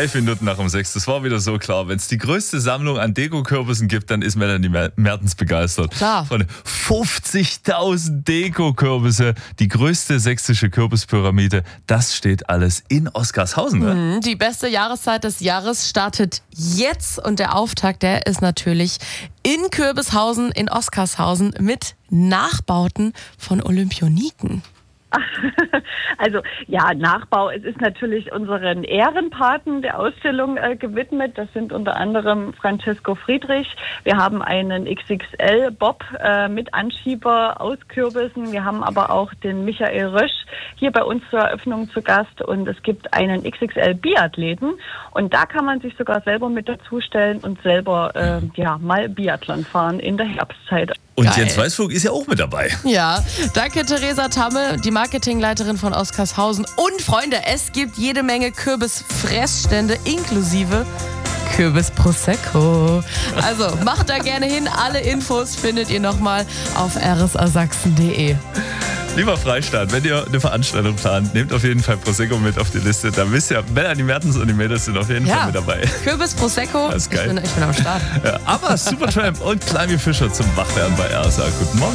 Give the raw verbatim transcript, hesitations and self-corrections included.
Elf Minuten nach um sechs. Das war wieder so klar. Wenn es die größte Sammlung an Deko-Kürbissen gibt, dann ist Melanie Mertens begeistert. Klar. Von fünfzigtausend Deko-Kürbisse, die größte sächsische Kürbispyramide, das steht alles in Oskarshausen. Ne? Mhm, die beste Jahreszeit des Jahres startet jetzt und der Auftakt, der ist natürlich in Kürbishausen, in Oskarshausen mit Nachbauten von Olympioniken. Also ja, Nachbau, es ist natürlich unseren Ehrenpaten der Ausstellung äh, gewidmet. Das sind unter anderem Francesco Friedrich. Wir haben einen X X L-Bob äh, mit Anschieber aus Kürbissen. Wir haben aber auch den Michael Rösch hier bei uns zur Eröffnung zu Gast. Und es gibt einen X X L-Biathleten. Und da kann man sich sogar selber mit dazustellen und selber äh, ja, mal Biathlon fahren in der Herbstzeit. Und Geil. Jens Weißflug ist ja auch mit dabei. Ja, danke Theresa Tamme, die Marketingleiterin von Oskarshausen. Und Freunde, es gibt jede Menge Kürbisfressstände inklusive Kürbis Prosecco. Also macht da gerne hin. Alle Infos findet ihr nochmal auf r s a sachsen punkt d e. Lieber Freistaat, wenn ihr eine Veranstaltung plant, nehmt auf jeden Fall Prosecco mit auf die Liste. Da wisst ihr, Melanie Mertens und die Mädels sind auf jeden Ja. Fall mit dabei. Kürbis Prosecco, Das ist geil. Ich, bin, ich bin am Start. Ja, aber Supertramp und Climbing Fischer zum Wachwerden bei R S A. Guten Morgen.